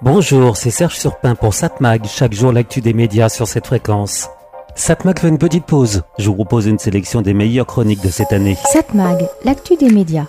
Bonjour, c'est Serge Surpin pour Satmag, chaque jour l'actu des médias sur cette fréquence. Satmag fait une petite pause, je vous propose une sélection des meilleures chroniques de cette année. Satmag, l'actu des médias.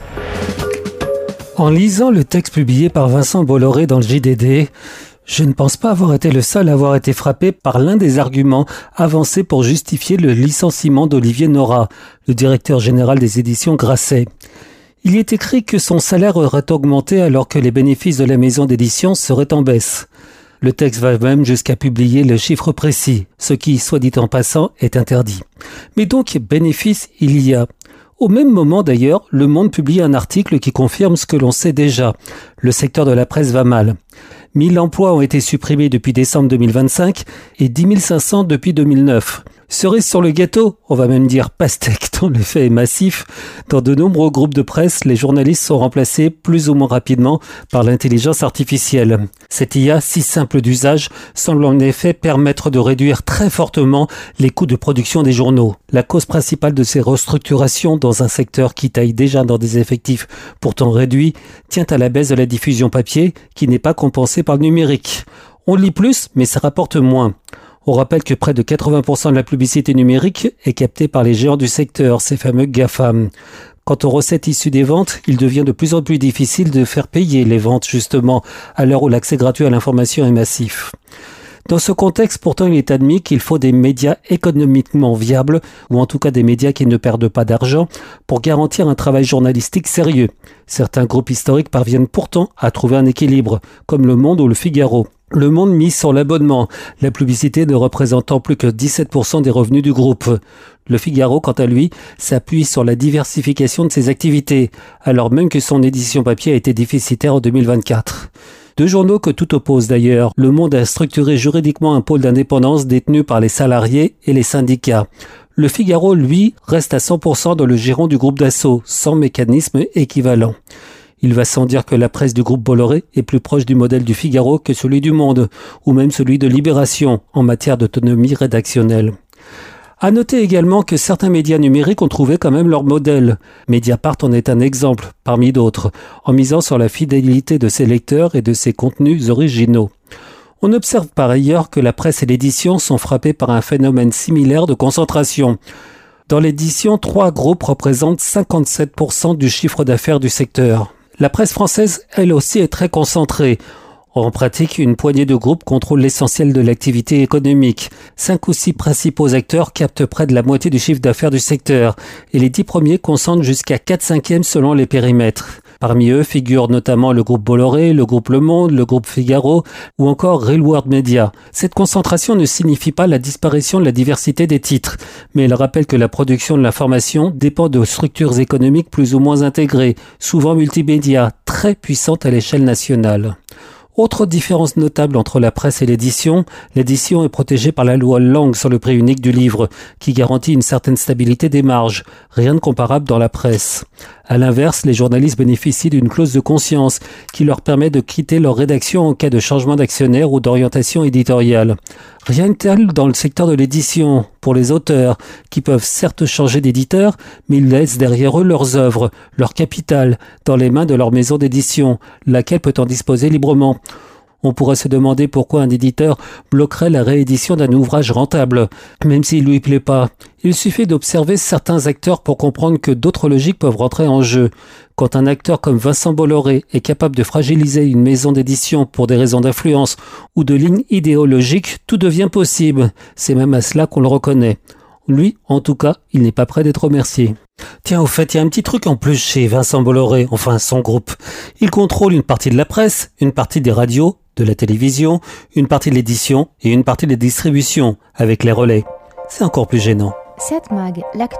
En lisant le texte publié par Vincent Bolloré dans le JDD, je ne pense pas avoir été le seul à avoir été frappé par l'un des arguments avancés pour justifier le licenciement d'Olivier Nora, le directeur général des éditions Grasset. Il y est écrit que son salaire aurait augmenté alors que les bénéfices de la maison d'édition seraient en baisse. Le texte va même jusqu'à publier le chiffre précis, ce qui, soit dit en passant, est interdit. Mais donc, bénéfice, il y a. Au même moment d'ailleurs, Le Monde publie un article qui confirme ce que l'on sait déjà. Le secteur de la presse va mal. 1000 emplois ont été supprimés depuis décembre 2025 et 10 500 depuis 2009. Cerise sur le gâteau, on va même dire pastèque tant l'effet est massif. Dans de nombreux groupes de presse, les journalistes sont remplacés plus ou moins rapidement par l'intelligence artificielle. Cette IA, si simple d'usage, semble en effet permettre de réduire très fortement les coûts de production des journaux. La cause principale de ces restructurations dans un secteur qui taille déjà dans des effectifs pourtant réduits tient à la baisse de la diffusion papier qui n'est pas compensée par le numérique. On lit plus, mais ça rapporte moins. On rappelle que près de 80% de la publicité numérique est captée par les géants du secteur, ces fameux GAFAM. Quant aux recettes issues des ventes, il devient de plus en plus difficile de faire payer les ventes, justement, à l'heure où l'accès gratuit à l'information est massif. Dans ce contexte, pourtant, il est admis qu'il faut des médias économiquement viables, ou en tout cas des médias qui ne perdent pas d'argent, pour garantir un travail journalistique sérieux. Certains groupes historiques parviennent pourtant à trouver un équilibre, comme Le Monde ou Le Figaro. Le Monde mise sur l'abonnement, la publicité ne représentant plus que 17% des revenus du groupe. Le Figaro, quant à lui, s'appuie sur la diversification de ses activités, alors même que son édition papier a été déficitaire en 2024. Deux journaux que tout oppose d'ailleurs. Le Monde a structuré juridiquement un pôle d'indépendance détenu par les salariés et les syndicats. Le Figaro, lui, reste à 100% dans le giron du groupe Dassault, sans mécanisme équivalent. Il va sans dire que la presse du groupe Bolloré est plus proche du modèle du Figaro que celui du Monde, ou même celui de Libération, en matière d'autonomie rédactionnelle. À noter également que certains médias numériques ont trouvé quand même leur modèle. Mediapart en est un exemple, parmi d'autres, en misant sur la fidélité de ses lecteurs et de ses contenus originaux. On observe par ailleurs que la presse et l'édition sont frappées par un phénomène similaire de concentration. Dans l'édition, 3 groupes représentent 57% du chiffre d'affaires du secteur. La presse française, elle aussi, est très concentrée. En pratique, une poignée de groupes contrôle l'essentiel de l'activité économique. 5 ou 6 principaux acteurs captent près de la moitié du chiffre d'affaires du secteur. Et les 10 premiers concentrent jusqu'à 4/5 selon les périmètres. Parmi eux figurent notamment le groupe Bolloré, le groupe Le Monde, le groupe Figaro ou encore Real World Media. Cette concentration ne signifie pas la disparition de la diversité des titres, mais elle rappelle que la production de l'information dépend de structures économiques plus ou moins intégrées, souvent multimédia, très puissantes à l'échelle nationale. Autre différence notable entre la presse et l'édition est protégée par la loi Lang sur le prix unique du livre, qui garantit une certaine stabilité des marges, rien de comparable dans la presse. À l'inverse, les journalistes bénéficient d'une clause de conscience qui leur permet de quitter leur rédaction en cas de changement d'actionnaire ou d'orientation éditoriale. Rien de tel dans le secteur de l'édition, pour les auteurs, qui peuvent certes changer d'éditeur, mais ils laissent derrière eux leurs œuvres, leur capital, dans les mains de leur maison d'édition, laquelle peut en disposer librement. On pourrait se demander pourquoi un éditeur bloquerait la réédition d'un ouvrage rentable, même s'il lui plaît pas. Il suffit d'observer certains acteurs pour comprendre que d'autres logiques peuvent rentrer en jeu. Quand un acteur comme Vincent Bolloré est capable de fragiliser une maison d'édition pour des raisons d'influence ou de ligne idéologique, tout devient possible. C'est même à cela qu'on le reconnaît. Lui, en tout cas, il n'est pas prêt d'être remercié. Tiens, au fait, il y a un petit truc en plus chez Vincent Bolloré, enfin son groupe. Il contrôle une partie de la presse, une partie des radios, de la télévision, une partie de l'édition et une partie de la distribution, avec les relais. C'est encore plus gênant. Satmag, l'actu